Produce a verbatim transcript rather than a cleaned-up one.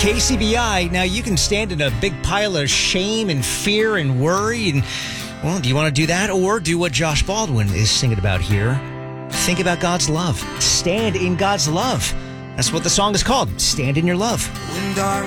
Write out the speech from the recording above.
K C B I. Now, you can stand in a big pile of shame and fear and worry. And, well, do you want to do that? Or do what Josh Baldwin is singing about here? Think about God's love. Stand in God's love. That's what the song is called. Stand in your love.